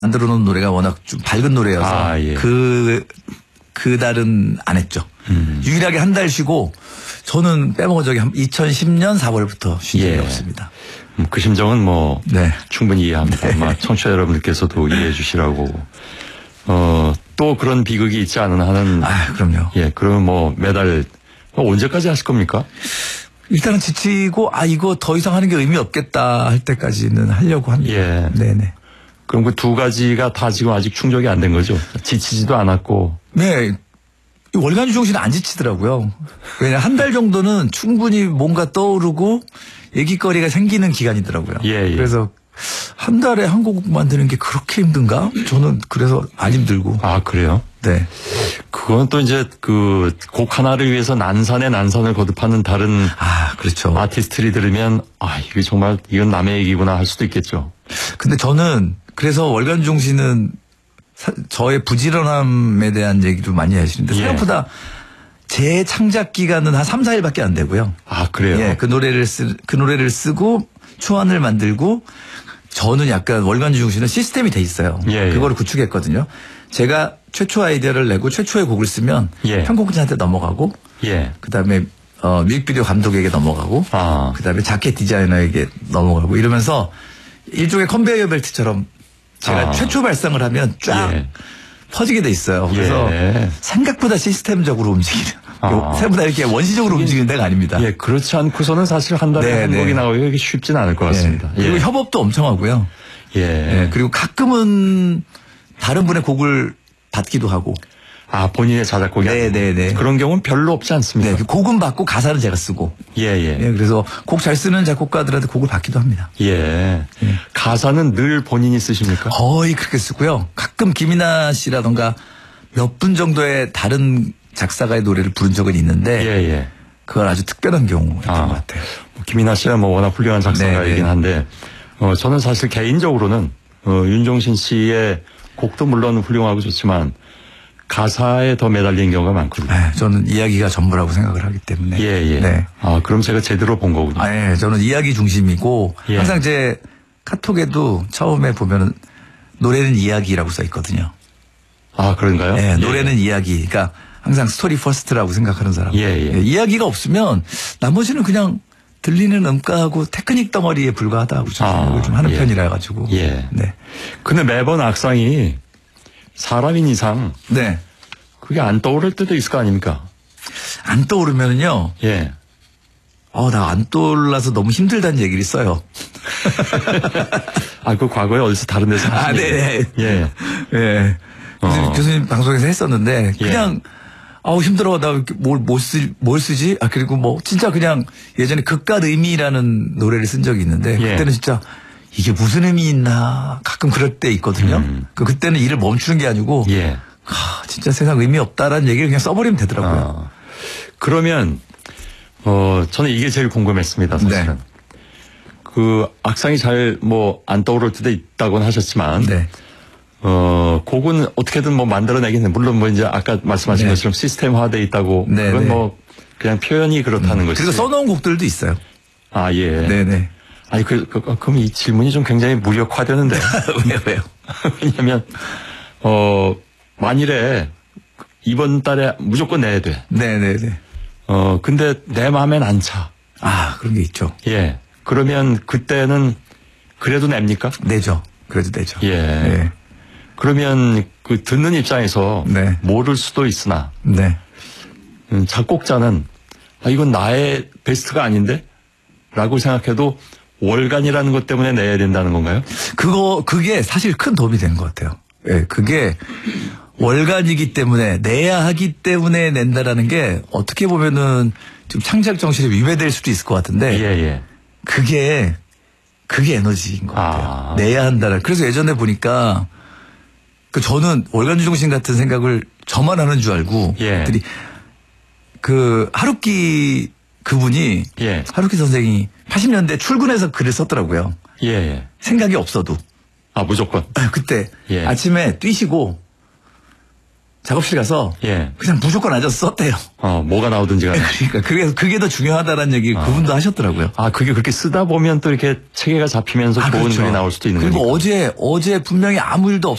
만들어 놓은 노래가 워낙 좀 밝은 노래여서 예. 그달은 안 했죠. 유일하게 한 달 쉬고 저는 빼먹은 적이 2010년 4월부터 쉰 적이 없습니다. 그 심정은 뭐 네. 충분히 이해합니다. 네. 아마 청취자 여러분들께서도 이해해 주시라고. 또 그런 비극이 있지 않은 한은 그럼요. 예, 그러면 뭐 매달 언제까지 하실 겁니까? 일단은 지치고 이거 더 이상 하는 게 의미 없겠다 할 때까지는 하려고 합니다. 예. 네네. 그럼 그 두 가지가 다 지금 아직 충족이 안 된 거죠? 지치지도 않았고. 네. 월간 유종신은 안 지치더라고요. 왜냐 한 달 정도는 충분히 뭔가 떠오르고 얘기거리가 생기는 기간이더라고요. 예. 그래서 한 달에 한 곡 만드는 게 그렇게 힘든가? 저는 그래서 안 힘들고. 그래요? 네. 그건 또 이제 그 곡 하나를 위해서 난산에 난산을 거듭하는 다른 그렇죠. 아티스트들이 들으면 이게 정말 이건 남의 얘기구나 할 수도 있겠죠. 근데 저는 그래서 월간 유종신은 저의 부지런함에 대한 얘기도 많이 하시는데 생각보다 제 창작 기간은 한 3, 4일밖에 안 되고요. 그래요? 예, 그 노래를 쓰고 초안을 만들고 저는 약간 월간 유종신은 시스템이 돼 있어요. 그거를 구축했거든요. 제가 최초 아이디어를 내고 최초의 곡을 쓰면 편곡자한테 넘어가고 그다음에 뮤직비디오 감독에게 넘어가고 그다음에 자켓 디자이너에게 넘어가고 이러면서 일종의 컨베이어 벨트처럼 제가 최초 발상을 하면 쫙 퍼지게 돼 있어요. 그래서 생각보다 시스템적으로 움직이는 생각보다 이렇게 원시적으로 움직이는 데가 아닙니다. 그렇지 않고서는 사실 한 달에 한 곡이 나오기가 이게 쉽진 않을 것 같습니다. 그리고 협업도 엄청 하고요. 그리고 가끔은 다른 분의 곡을 받기도 하고. 본인의 자작곡이 네네네. 그런 경우는 별로 없지 않습니까? 네, 곡은 받고 가사는 제가 쓰고. 그래서 곡 잘 쓰는 작곡가들한테 곡을 받기도 합니다. 가사는 늘 본인이 쓰십니까? 거의 그렇게 쓰고요. 가끔 김이나 씨라던가 몇 분 정도의 다른 작사가의 노래를 부른 적은 있는데 그건 아주 특별한 경우였던 것 같아요. 김이나 씨가 뭐 워낙 훌륭한 작사가이긴 한데 저는 사실 개인적으로는 윤종신 씨의 곡도 물론 훌륭하고 좋지만 가사에 더 매달리는 경우가 많거든요. 저는 이야기가 전부라고 생각을 하기 때문에. 네. 그럼 제가 제대로 본 거군요. 저는 이야기 중심이고 항상 제 카톡에도 처음에 보면은 노래는 이야기라고 써 있거든요. 그런가요? 네, 노래는 이야기. 그러니까 항상 스토리 퍼스트라고 생각하는 사람. 이야기가 없으면 나머지는 그냥 들리는 음가하고 테크닉 덩어리에 불과하다고 생각을 좀 하는 편이라 가지고. 네. 근데 매번 악상이 사람인 이상 그게 안 떠오를 때도 있을 거 아닙니까? 안 떠오르면은요. 나 안 떠올라서 너무 힘들다는 얘기를 써요. 그 과거에 어디서 다른 데서 하신 네네. 교수님 방송에서 했었는데 그냥 힘들어. 나 뭘 쓰지? 그리고 뭐 진짜 그냥 예전에 극과 의미라는 노래를 쓴 적이 있는데 그때는 진짜 이게 무슨 의미 있나 가끔 그럴 때 있거든요. 그때는 일을 멈추는 게 아니고 진짜 세상 의미 없다라는 얘기를 그냥 써버리면 되더라고요. 그러면 저는 이게 제일 궁금했습니다. 사실은. 그 악상이 잘 뭐 안 떠오를 때도 있다고는 하셨지만 곡은 어떻게든 뭐 만들어내겠네. 물론 뭐 이제 아까 말씀하신 것처럼 시스템화돼 있다고 그건 뭐 그냥 표현이 그렇다는 것이죠. 그리고 써놓은 곡들도 있어요. 네네. 그럼 이 질문이 좀 굉장히 무력화되는데. 왜요? 왜냐면, 만일에 이번 달에 무조건 내야 돼. 네네네. 근데 내 마음엔 안 차. 그런 게 있죠. 그러면 그때는 그래도 냅니까? 내죠. 그래도 내죠. 그러면 그 듣는 입장에서 모를 수도 있으나. 작곡자는 이건 나의 베스트가 아닌데? 라고 생각해도 월간이라는 것 때문에 내야 된다는 건가요? 그게 사실 큰 도움이 된 것 같아요. 그게 월간이기 때문에 내야 하기 때문에 낸다라는 게 어떻게 보면은 좀 창작 정신에 위배될 수도 있을 것 같은데. 그게 에너지인 것 같아요. 내야 한다는. 그래서 예전에 보니까 저는 월간 유종신 같은 생각을 저만 하는 줄 알고. 하루키 그분이 하루키 선생이 80년대 출근해서 글을 썼더라고요. 생각이 없어도. 무조건. 그때 아침에 뛰시고 작업실 가서 예. 그냥 무조건 앉아서 썼대요. 뭐가 나오든지 간에. 그러니까 그게 더 중요하다라는 얘기 그분도 하셨더라고요. 그게 그렇게 쓰다 보면 또 이렇게 체계가 잡히면서 좋은 그렇죠. 글이 나올 수도 있는 거니까. 그리고 어제 분명히 아무 일도